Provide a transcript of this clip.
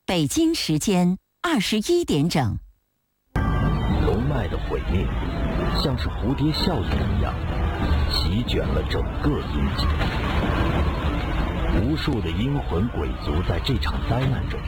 北京时间21点整。 龙脉的毁灭，像是蝴蝶效应一样，席卷了整个阴界。无数的阴魂鬼族在这场灾难中